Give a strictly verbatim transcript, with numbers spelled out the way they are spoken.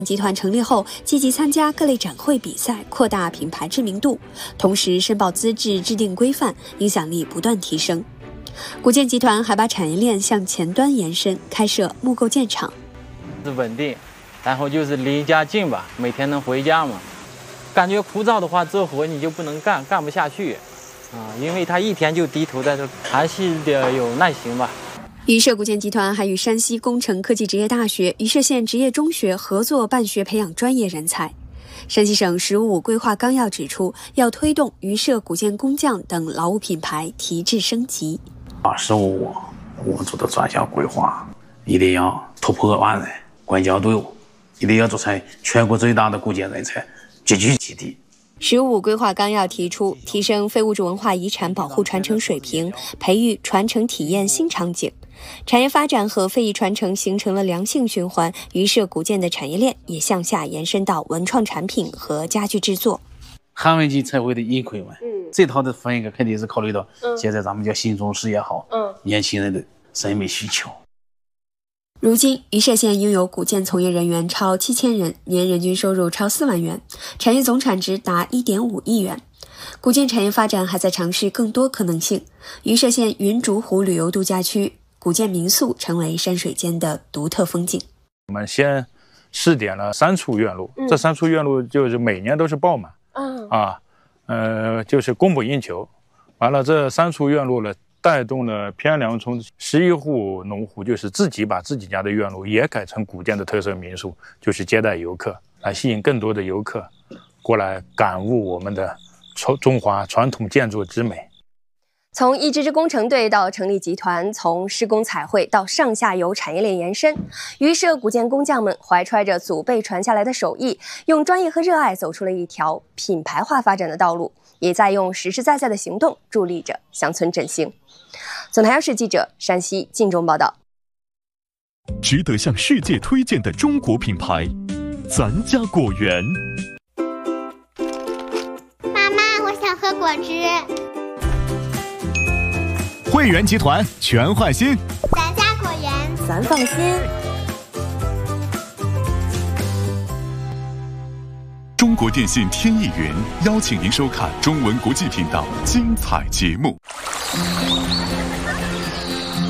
集团成立后，积极参加各类展会比赛，扩大品牌知名度，同时申报资质、制定规范，影响力不断提升。古建集团还把产业链向前端延伸，开设木构件厂。 是稳定，然后就是离家近吧，每天能回家嘛。感觉枯燥的话，这活你就不能干，干不下去啊，因为他一天就低头在这，还是得有耐心吧。 榆社古建集团还与山西工程科技职业大学、榆社县职业中学合作办学培养专业人才。山西省“十五五”规划纲要指出，要推动榆社古建工匠等劳务品牌提质升级。 啊，十五五我们做的专项规划，一定要突破万人，管教队伍，一定要做成全国最大的古建人才聚集基地。 十五五规划纲要提出，提升非物质文化遗产保护传承水平，培育传承体验新场景。产业发展和非遗传承形成了良性循环，榆社古建的产业链也向下延伸到文创产品和家具制作。 汉文集才会的盈亏嘛，嗯，这套的分一个肯定是考虑到现在咱们叫新中式也好，嗯，年轻人的审美需求。 如今，榆社县拥有古建从业人员超七千人，年人均收入超四万元，产业总产值达 一点五亿元。古建产业发展还在尝试更多可能性。榆社县云竹湖旅游度假区古建民宿成为山水间的独特风景。 我们先试点了三处院路，嗯、这三处院路就是每年都是爆满，嗯啊，呃，就是供不应求。完了，这三处院路呢，带动了偏凉村十一户农户，就是自己把自己家的院路也改成古建的特色民宿，就是接待游客，来吸引更多的游客过来感悟我们的中华传统建筑之美。 从一支支工程队到成立集团，从施工彩绘到上下游产业链延伸，榆社古建工匠们怀揣着祖辈传下来的手艺，用专业和热爱走出了一条品牌化发展的道路，也在用实实在在的行动助力着乡村振兴。总台央视记者山西晋中报道。 值得向世界推荐的中国品牌，咱家果园。 妈妈，我想喝果汁。 汇源集团全换新， 咱家果园， 咱放心。 中国电信天翼云邀请您收看中文国际频道精彩节目。